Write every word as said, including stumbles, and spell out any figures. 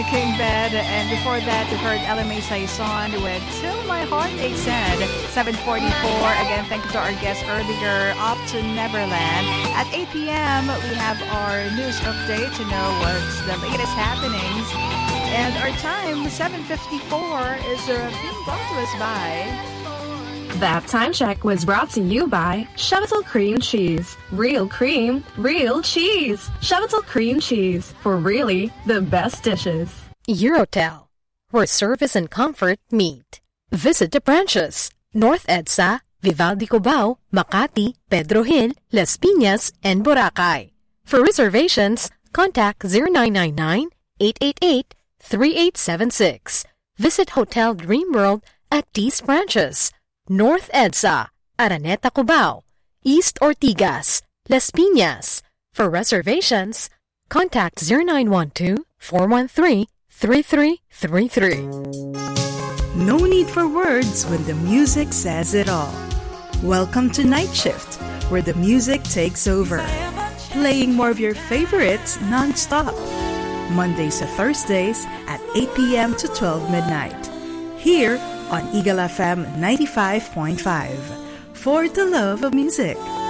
King Bed, and before that, we heard Ella May Saison with Till My Heart Aches Sad. seven forty-four. Again, thank you to our guest earlier, Up to Neverland. At eight p.m., we have our news update to know what's the latest happenings. And our time, seven fifty-four, is uh, being brought to us by... That time check was brought to you by Chevital Cream Cheese. Real cream, real cheese. Chevital Cream Cheese, for really the best dishes. Eurotel, where service and comfort meet. Visit the branches: North EDSA, Vivaldi Cubao, Makati, Pedro Hill, Las Piñas, and Boracay. For reservations, contact zero nine nine nine, eight eight eight, three eight seven six. Visit Hotel Dream World at these branches: North EDSA, Araneta Cubao, East Ortigas, Las Piñas. For reservations, contact zero nine one two, four one three, three three three three. No need for words when the music says it all. Welcome to Night Shift, where the music takes over, playing more of your favorites non-stop. Mondays to Thursdays at eight p.m. to twelve midnight. Here on Eagle F M ninety-five point five. For the love of music.